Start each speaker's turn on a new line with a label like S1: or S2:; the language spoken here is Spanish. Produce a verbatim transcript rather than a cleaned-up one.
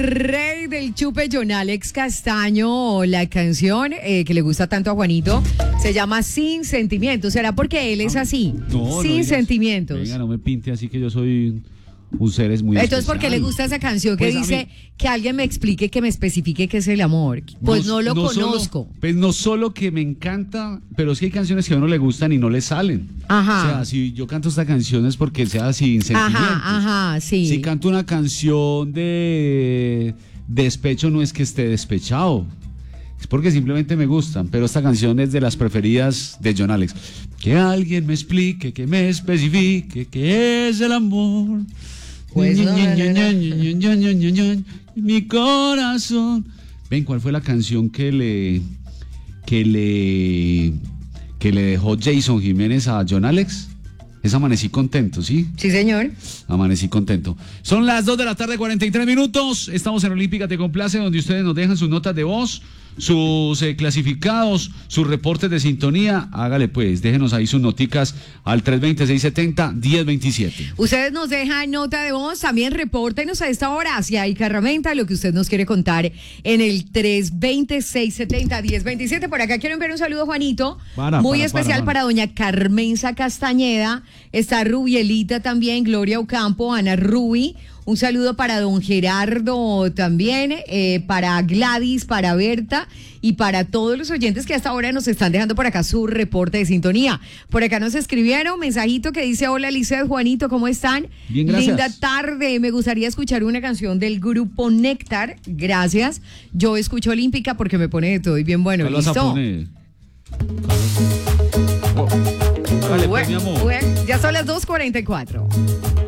S1: rey del chupe, John Alex Castaño. La canción eh, que le gusta tanto a Juanito se llama Sin Sentimientos. ¿Será porque él es así?
S2: No,
S1: Sin
S2: no digas,
S1: sentimientos.
S2: Venga, no me pinte así que yo soy un ser es muy
S1: Entonces,
S2: especial.
S1: ¿por qué le gusta esa canción que
S2: Pues a
S1: dice
S2: mí-
S1: que alguien me explique, que me especifique qué es el amor? Pues no, lo
S2: solo-
S1: conozco.
S2: pues no solo que me encanta, pero es que hay canciones que a uno le gustan y no le salen.
S1: Ajá.
S2: O sea, si yo canto esta canción es porque sea sin sentimientos.
S1: Ajá, ajá, sí.
S2: Si canto una canción de despecho no es que esté despechado. Es porque simplemente me gustan, pero esta canción es de las preferidas de John Alex. Que alguien me explique, que me especifique qué es el amor.
S1: Pues no, no, no, no.
S2: Mi corazón. Ven, ¿cuál fue la canción que le que le que le dejó Jason Jiménez a John Alex? Es Amanecí Contento, ¿sí?
S1: Sí, señor.
S2: Amanecí Contento. Son las dos de la tarde, cuarenta y tres minutos. Estamos en Olímpica Te Complace, donde ustedes nos dejan sus notas de voz, sus eh, clasificados, sus reportes de sintonía. Hágale pues, déjenos ahí sus noticas al tres veinte, seiscientos setenta, diez veintisiete.
S1: Ustedes nos dejan nota de voz, también repórtenos a esta hora hacia Ica Herramienta lo que usted nos quiere contar en el tres veinte, seiscientos setenta, diez veintisiete. Por acá quiero enviar un saludo, Juanito,
S2: Para,
S1: muy
S2: para,
S1: especial
S2: para,
S1: para,
S2: para.
S1: doña Carmenza Castañeda, está Rubielita también, Gloria Ocampo, Ana Rubi. Un saludo para don Gerardo también, eh, para Gladys, para Berta y para todos los oyentes que hasta ahora nos están dejando por acá su reporte de sintonía. Por acá nos escribieron mensajito que dice: hola Lizeth, Juanito, ¿cómo están?
S2: Bien, gracias.
S1: Linda tarde, me gustaría escuchar una canción del grupo Néctar, gracias. Yo escucho Olímpica porque me pone de todo y bien bueno,
S2: ¿Cuál vas a
S1: ¿listo?
S2: poner? Oh. Dale, pues, mi
S1: Bueno,
S2: amor.
S1: bueno, ya son las dos cuarenta y cuatro.